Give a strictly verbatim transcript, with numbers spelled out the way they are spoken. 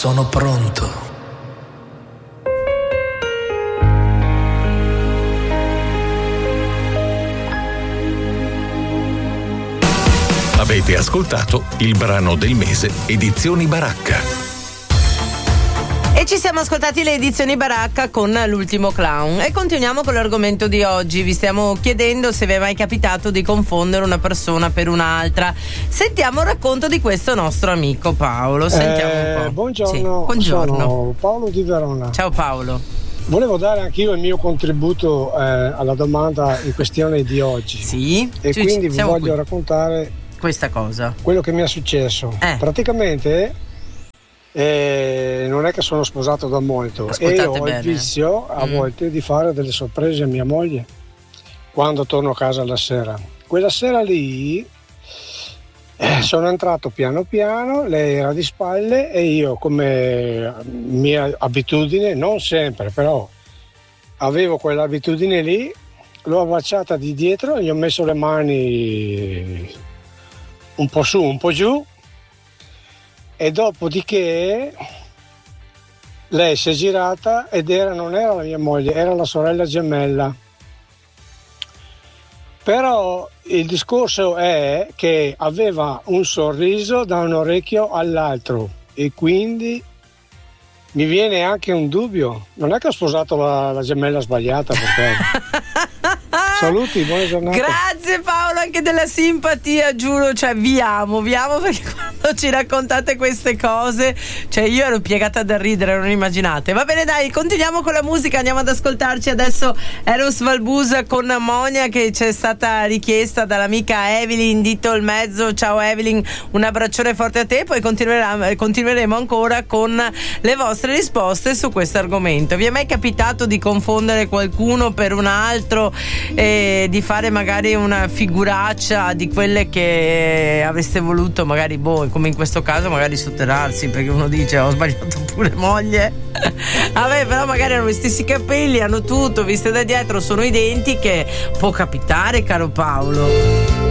sono pronto. Avete ascoltato il brano del mese Edizioni Baracca. E ci siamo ascoltati le edizioni Baracca con l'ultimo clown e continuiamo con l'argomento di oggi. Vi stiamo chiedendo se vi è mai capitato di confondere una persona per un'altra. Sentiamo il racconto di questo nostro amico Paolo. Sentiamo eh, un po'. Buongiorno, sì. buongiorno. Sono Paolo di Verona. Ciao Paolo. Volevo dare anch'io il mio contributo eh, alla domanda in questione di oggi. Sì. E ci, quindi ci, vi voglio qui. raccontare questa cosa. Quello che mi è successo. Eh. Praticamente eh, non è che sono sposato da molto. Ascoltate e ho bene. il vizio a Mm. volte di fare delle sorprese a mia moglie quando torno a casa la sera. Quella sera lì eh, sono entrato piano piano, lei era di spalle e io, come mia abitudine, non sempre però avevo quell'abitudine lì, l'ho abbracciata di dietro, gli ho messo le mani un po' su, un po' giù, e dopodiché lei si è girata ed era, non era la mia moglie, era la sorella gemella. Però il discorso è che aveva un sorriso da un orecchio all'altro e quindi mi viene anche un dubbio. Non è che ho sposato la, la gemella sbagliata, perché... Saluti, buona giornata. Grazie Paolo anche della simpatia, giuro, cioè vi amo, vi amo perché quando ci raccontate queste cose, cioè io ero piegata da ridere, non immaginate. Va bene, dai, continuiamo con la musica, andiamo ad ascoltarci adesso Eros Valbusa con Monia, che ci è stata richiesta dall'amica Evelyn, dito il mezzo. Ciao Evelyn, un abbraccione forte a te, poi continueremo ancora con le vostre risposte su questo argomento. Vi è mai capitato di confondere qualcuno per un altro e di fare magari una figuraccia di quelle che avreste voluto magari, boh, come in questo caso, magari sotterrarsi, perché uno dice ho sbagliato pure moglie. Vabbè, però magari hanno gli stessi capelli, hanno tutto, viste da dietro, sono identiche. Può capitare, caro Paolo.